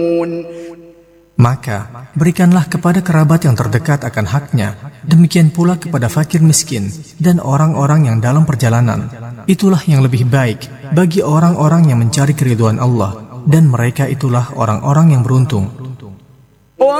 Maka berikanlah kepada kerabat yang terdekat akan haknya, demikian pula kepada fakir miskin dan orang-orang yang dalam perjalanan. Itulah yang lebih baik bagi orang-orang yang mencari keridhaan Allah, dan mereka itulah orang-orang yang beruntung.